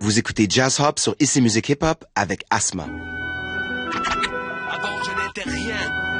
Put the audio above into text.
Vous écoutez Jazz Hop sur Ici Musique Hip Hop avec Asma. Avant je n'étais rien.